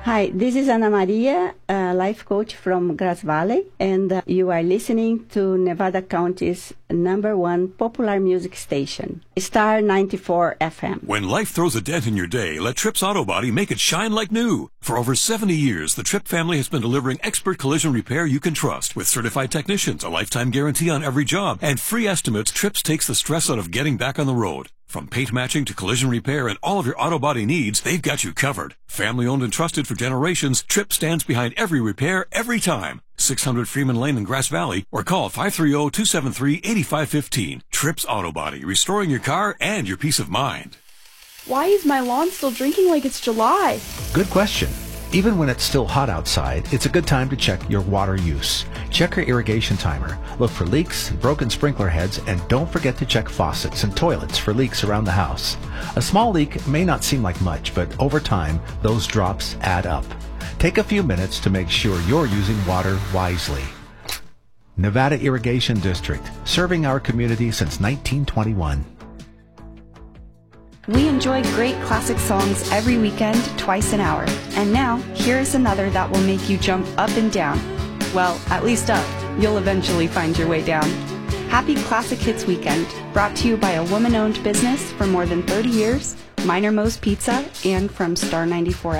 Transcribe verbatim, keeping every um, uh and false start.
Hi, this is Ana Maria, a life coach from Grass Valley, and uh, you are listening to Nevada County's number one popular music station, Star ninety-four F M. When life throws a dent in your day, let Tripp's Auto Body make it shine like new. For over seventy years, the Tripp family has been delivering expert collision repair you can trust. With certified technicians, a lifetime guarantee on every job, and free estimates, Tripp's takes the stress out of getting back on the road. From paint matching to collision repair and all of your auto body needs, they've got you covered. Family owned and trusted for generations, Tripp stands behind every repair, every time. six hundred Freeman Lane in Grass Valley, or call five three zero, two seven three, eight five one five. Tripp's Auto Body, restoring your car and your peace of mind. Why is my lawn still drinking like it's July? Good question. Even when it's still hot outside, it's a good time to check your water use. Check your irrigation timer. Look for leaks, broken sprinkler heads, and don't forget to check faucets and toilets for leaks around the house. A small leak may not seem like much, but over time, those drops add up. Take a few minutes to make sure you're using water wisely. Nevada Irrigation District, serving our community since nineteen twenty-one. We enjoy great classic songs every weekend, twice an hour. And now, here is another that will make you jump up and down. Well, at least up. You'll eventually find your way down. Happy Classic Hits Weekend, brought to you by a woman-owned business for more than thirty years, Minor Moe's Pizza, and from Star ninety-four